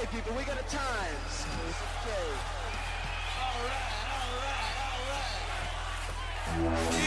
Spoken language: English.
Okay, people, we got a times. Okay. All right.